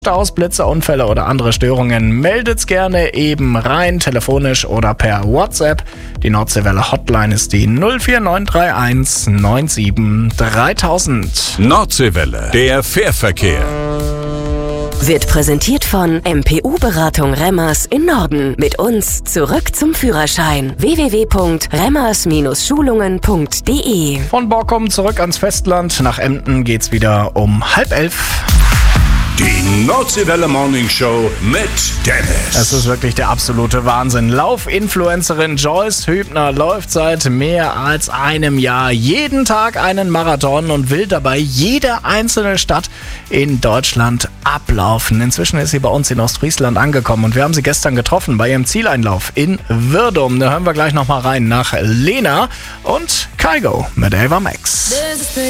Staus, Blitze, Unfälle oder andere Störungen, meldet's gerne eben rein, telefonisch oder per WhatsApp. Die Nordseewelle Hotline ist die 04931 97 3000. Nordseewelle, der Fährverkehr. Wird präsentiert von MPU-Beratung Remmers in Norden. Mit uns zurück zum Führerschein. www.remmers-schulungen.de. Von Borkum zurück ans Festland. Nach Emden geht's wieder um 10:30. Die Nordseewelle Morning Show mit Dennis. Es ist wirklich der absolute Wahnsinn. Laufinfluencerin Joyce Hübner läuft seit mehr als einem Jahr jeden Tag einen Marathon und will dabei jede einzelne Stadt in Deutschland ablaufen. Inzwischen ist sie bei uns in Ostfriesland angekommen und wir haben sie gestern getroffen bei ihrem Zieleinlauf in Würdum. Da hören wir gleich nochmal rein nach Lena und Kygo mit Ava Max.